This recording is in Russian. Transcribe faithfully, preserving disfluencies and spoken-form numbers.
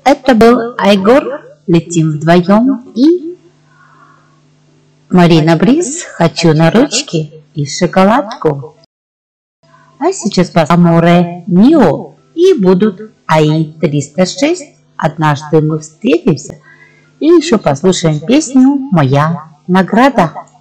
Это был Айгор, летим вдвоем, и Марина Бриз, хочу на ручки и шоколадку. А сейчас по Аморе Мио и будут АИ триста шесть. Однажды мы встретимся и еще послушаем песню «Моя награда».